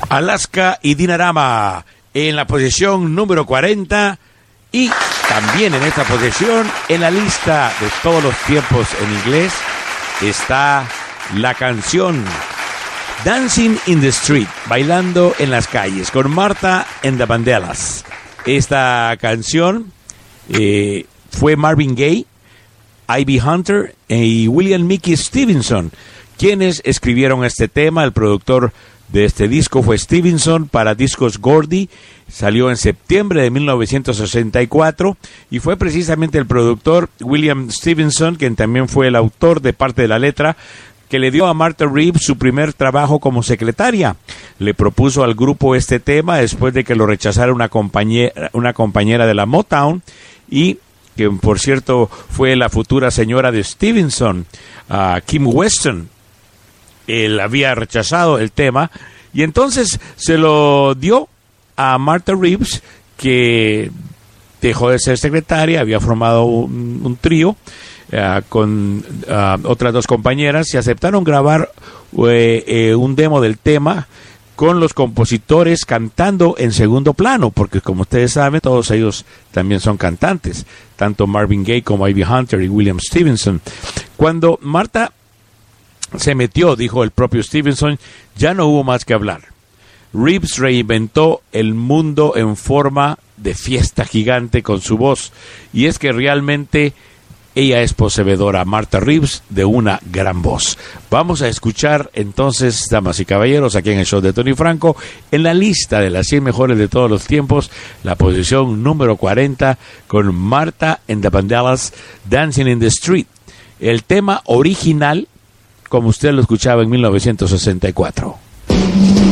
Alaska y Dinarama en la posición número 40 y también en esta posición en la lista de todos los tiempos en inglés está la canción Dancing in the Street, bailando en las calles, con Martha and the Vandellas. Esta canción fue Marvin Gaye, Ivy Hunter y William Mickey Stevenson quienes escribieron este tema. El productor de este disco fue Stevenson para Discos Gordy. Salió en septiembre de 1964 y fue precisamente el productor William Stevenson, quien también fue el autor de parte de la letra, que le dio a Martha Reeves su primer trabajo como secretaria. Le propuso al grupo este tema después de que lo rechazara una compañera de la Motown, y que por cierto fue la futura señora de Stevenson, Kim Weston. Él había rechazado el tema y entonces se lo dio a Martha Reeves, que dejó de ser secretaria, había formado un trío con otras dos compañeras y aceptaron grabar un demo del tema con los compositores cantando en segundo plano, porque como ustedes saben, todos ellos también son cantantes, tanto Marvin Gaye como Ivy Hunter y William Stevenson. Cuando Martha se metió, dijo el propio Stevenson, ya no hubo más que hablar. Reeves reinventó el mundo en forma de fiesta gigante con su voz, y es que realmente ella es poseedora, Martha Reeves, de una gran voz. Vamos a escuchar entonces, damas y caballeros, aquí en el show de Tony Franco, en la lista de las 100 mejores de todos los tiempos, la posición número 40 con Martha and the Vandellas, Dancing in the Street. El tema original, como usted lo escuchaba en 1964.